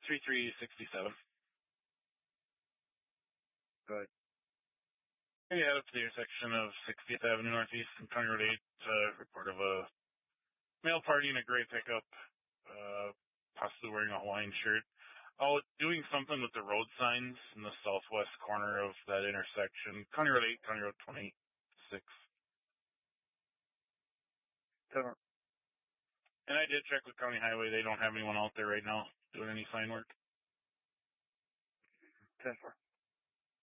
3367. Good. We head up to the intersection of 60th Avenue Northeast and County Road 8, report of a male party in a gray pickup, possibly wearing a Hawaiian shirt, doing something with the road signs in the southwest corner of that intersection. County Road 8, County Road 26. And I did check with County Highway. They don't have anyone out there right now doing any sign work. 10-4.